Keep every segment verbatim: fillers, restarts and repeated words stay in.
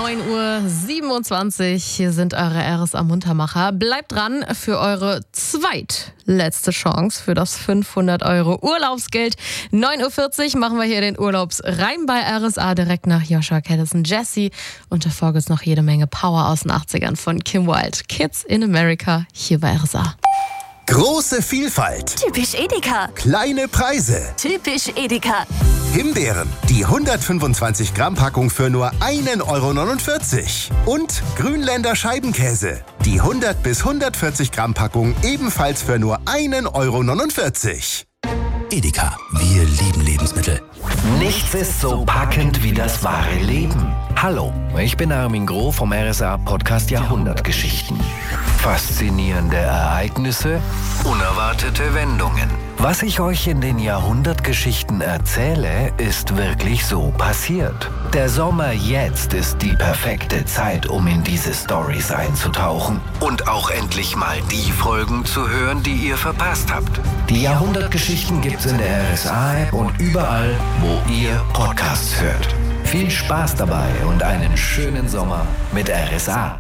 neun Uhr siebenundzwanzig. Hier sind eure R S A-Muntermacher. Bleibt dran für eure zweitletzte Chance für das fünfhundert Euro Urlaubsgeld. neun Uhr vierzig machen wir hier den Urlaubsreim bei R S A direkt nach Joshua Caddison, Jesse. Und davor gibt's noch jede Menge Power aus den achtzigern von Kim Wilde. Kids in America hier bei R S A. Große Vielfalt. Typisch Edeka. Kleine Preise. Typisch Edeka. Himbeeren, die hundertfünfundzwanzig Gramm Packung für nur ein Euro neunundvierzig. Und Grünländer Scheibenkäse, die hundert bis hundertvierzig Gramm Packung ebenfalls für nur ein Euro neunundvierzig. Edeka, wir lieben Lebensmittel. Nichts ist so packend wie das wahre Leben. Hallo, ich bin Armin Groh vom R S A-Podcast Jahrhundertgeschichten. Faszinierende Ereignisse, unerwartete Wendungen. Was ich euch in den Jahrhundertgeschichten erzähle, ist wirklich so passiert. Der Sommer jetzt ist die perfekte Zeit, um in diese Storys einzutauchen. Und auch endlich mal die Folgen zu hören, die ihr verpasst habt. Die Jahrhundertgeschichten gibt's in der R S A-App und überall, wo ihr Podcasts hört. Viel Spaß dabei und einen schönen Sommer mit R S A.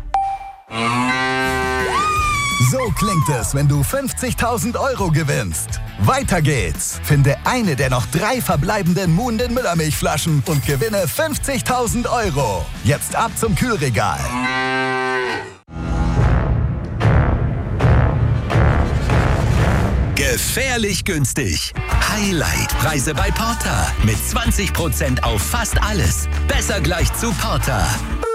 So klingt es, wenn du fünfzigtausend Euro gewinnst. Weiter geht's. Finde eine der noch drei verbleibenden Muhnden Müllermilchflaschen und gewinne fünfzigtausend Euro. Jetzt ab zum Kühlregal. Gefährlich günstig. Highlight-Preise bei Porter. Mit zwanzig Prozent auf fast alles. Besser gleich zu Porter.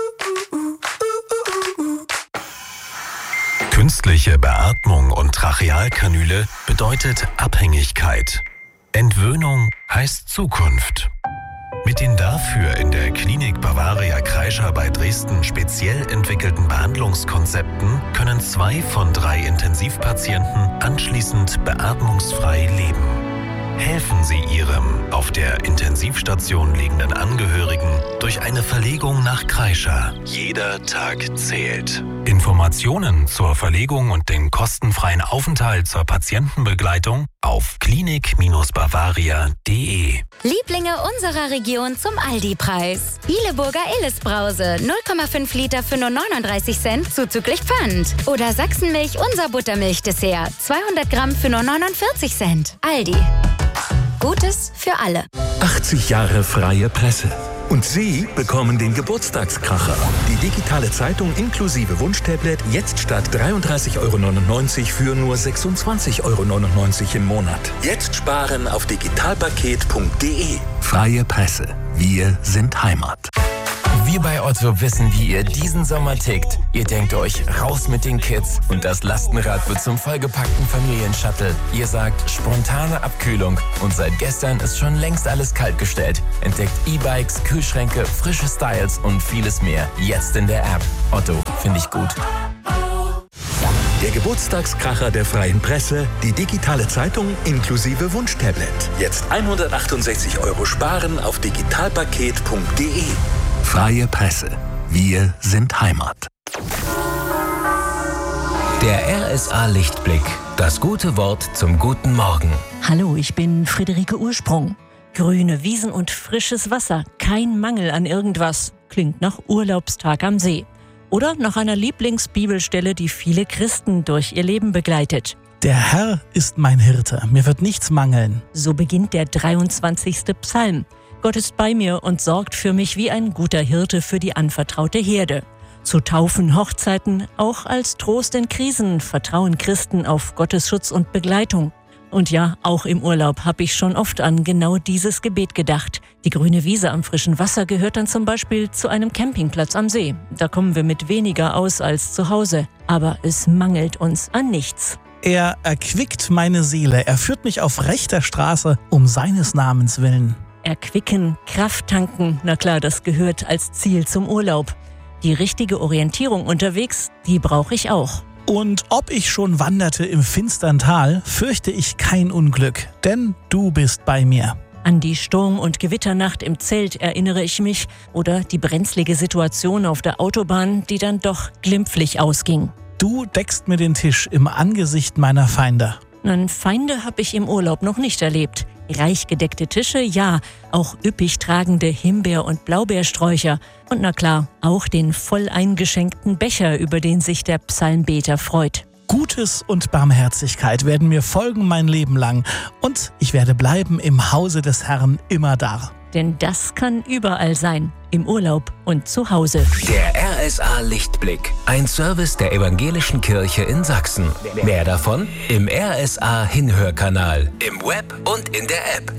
Künstliche Beatmung und Trachealkanüle bedeutet Abhängigkeit. Entwöhnung heißt Zukunft. Mit den dafür in der Klinik Bavaria Kreischer bei Dresden speziell entwickelten Behandlungskonzepten können zwei von drei Intensivpatienten anschließend beatmungsfrei leben. Helfen Sie Ihrem auf der Intensivstation liegenden Angehörigen durch eine Verlegung nach Kreischer. Jeder Tag zählt. Informationen zur Verlegung und den kostenfreien Aufenthalt zur Patientenbegleitung auf klinik Bavaria punkt de. Lieblinge unserer Region zum Aldi-Preis. Bieleburger Illes-Brause, null Komma fünf Liter für nur neununddreißig Cent, zuzüglich Pfand. Oder Sachsenmilch, unser Buttermilch-Dessert, zweihundert Gramm für nur neunundvierzig Cent. Aldi. Gutes für alle. achtzig Jahre freie Presse. Und Sie bekommen den Geburtstagskracher. Die digitale Zeitung inklusive Wunschtablet jetzt statt dreiunddreißig Euro neunundneunzig für nur sechsundzwanzig Euro neunundneunzig im Monat. Jetzt sparen auf digitalpaket punkt de. Freie Presse. Wir sind Heimat. Wir bei Otto wissen, wie ihr diesen Sommer tickt. Ihr denkt euch, raus mit den Kids und das Lastenrad wird zum vollgepackten Familienshuttle. Ihr sagt, spontane Abkühlung und seit gestern ist schon längst alles kaltgestellt. Entdeckt E-Bikes, Kühlschränke, frische Styles und vieles mehr. Jetzt in der App. Otto, finde ich gut. Der Geburtstagskracher der Freien Presse, die digitale Zeitung inklusive Wunschtablet. Jetzt hundertachtundsechzig Euro sparen auf digitalpaket punkt de. Freie Presse. Wir sind Heimat. Der R S A-Lichtblick. Das gute Wort zum guten Morgen. Hallo, ich bin Friederike Ursprung. Grüne Wiesen und frisches Wasser. Kein Mangel an irgendwas. Klingt nach Urlaubstag am See. Oder nach einer Lieblingsbibelstelle, die viele Christen durch ihr Leben begleitet. Der Herr ist mein Hirte, mir wird nichts mangeln. So beginnt der dreiundzwanzigste Psalm. Gott ist bei mir und sorgt für mich wie ein guter Hirte für die anvertraute Herde. Zu Taufen, Hochzeiten, auch als Trost in Krisen vertrauen Christen auf Gottes Schutz und Begleitung. Und ja, auch im Urlaub habe ich schon oft an genau dieses Gebet gedacht. Die grüne Wiese am frischen Wasser gehört dann zum Beispiel zu einem Campingplatz am See. Da kommen wir mit weniger aus als zu Hause. Aber es mangelt uns an nichts. Er erquickt meine Seele, er führt mich auf rechter Straße um seines Namens willen. Erquicken, Kraft tanken, na klar, das gehört als Ziel zum Urlaub. Die richtige Orientierung unterwegs, die brauche ich auch. Und ob ich schon wanderte im finstern Tal, fürchte ich kein Unglück, denn du bist bei mir. An die Sturm- und Gewitternacht im Zelt erinnere ich mich oder die brenzlige Situation auf der Autobahn, die dann doch glimpflich ausging. Du deckst mir den Tisch im Angesicht meiner Feinde. Nein, Feinde habe ich im Urlaub noch nicht erlebt. Reich gedeckte Tische, ja, auch üppig tragende Himbeer- und Blaubeersträucher. Und na klar, auch den voll eingeschenkten Becher, über den sich der Psalmbeter freut. Gutes und Barmherzigkeit werden mir folgen mein Leben lang. Und ich werde bleiben im Hause des Herrn immer da. Denn das kann überall sein, im Urlaub und zu Hause. Der R S A Lichtblick, ein Service der Evangelischen Kirche in Sachsen. Mehr davon im R S A Hinhörkanal, im Web und in der App.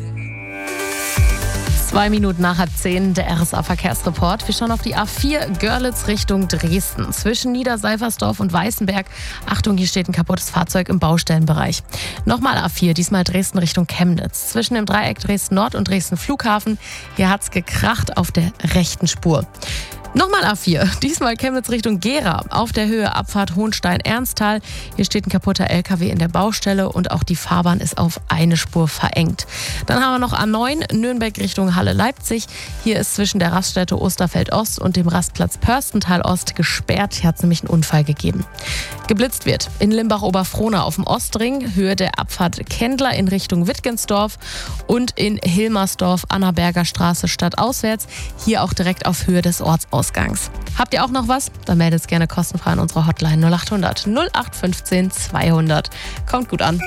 Zwei Minuten nach halb zehn, der R S A-Verkehrsreport. Wir schauen auf die A vier Görlitz Richtung Dresden. Zwischen Niederseifersdorf und Weißenberg. Achtung, hier steht ein kaputtes Fahrzeug im Baustellenbereich. Nochmal A vier, diesmal Dresden Richtung Chemnitz. Zwischen dem Dreieck Dresden Nord und Dresden Flughafen. Hier hat's gekracht auf der rechten Spur. Nochmal A vier, diesmal Chemnitz Richtung Gera, auf der Höhe Abfahrt Hohenstein-Ernsthal. Hier steht ein kaputter L K W in der Baustelle und auch die Fahrbahn ist auf eine Spur verengt. Dann haben wir noch A neun, Nürnberg Richtung Halle-Leipzig. Hier ist zwischen der Raststätte Osterfeld-Ost und dem Rastplatz Pörstental-Ost gesperrt. Hier hat es nämlich einen Unfall gegeben. Geblitzt wird in Limbach-Oberfrohna auf dem Ostring, Höhe der Abfahrt Kendler in Richtung Wittgensdorf und in Hilmersdorf, Annaberger Straße stadtauswärts. Hier auch direkt auf Höhe des Ortsausgangs. Habt ihr auch noch was? Dann meldet es gerne kostenfrei an unserer Hotline null acht hundert null acht fünfzehn zweihundert. Kommt gut an.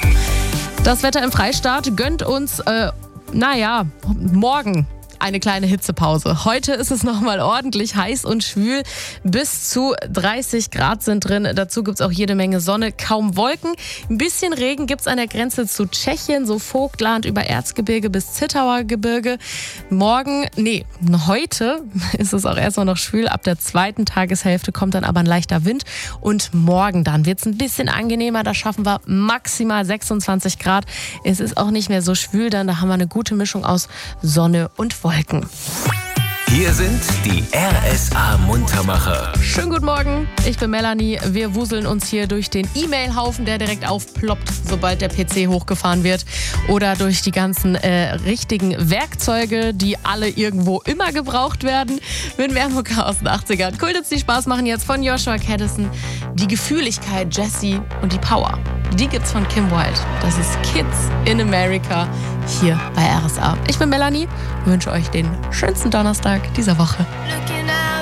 Das Wetter im Freistaat gönnt uns, äh, naja, morgen eine kleine Hitzepause. Heute ist es nochmal ordentlich heiß und schwül. Bis zu dreißig Grad sind drin. Dazu gibt es auch jede Menge Sonne, kaum Wolken. Ein bisschen Regen gibt es an der Grenze zu Tschechien, so Vogtland über Erzgebirge bis Zittauer Gebirge. Morgen, nee, heute ist es auch erstmal noch schwül. Ab der zweiten Tageshälfte kommt dann aber ein leichter Wind. Und morgen dann wird es ein bisschen angenehmer. Da schaffen wir maximal sechsundzwanzig Grad. Es ist auch nicht mehr so schwül, dann da haben wir eine gute Mischung aus Sonne und Wolken. Hier sind die R S A Muntermacher. Schönen guten Morgen, ich bin Melanie. Wir wuseln uns hier durch den E-Mail-Haufen, der direkt aufploppt, sobald der P C hochgefahren wird. Oder durch die ganzen äh, richtigen Werkzeuge, die alle irgendwo immer gebraucht werden. Mit Mehrmucke aus den achtzigern. Cool, die Spaß machen jetzt von Joshua Caddison. Die Gefühligkeit, Jessie und die Power. Die gibt's von Kim Wilde. Das ist Kids in America hier bei R S A. Ich bin Melanie und wünsche euch den schönsten Donnerstag dieser Woche. Looking at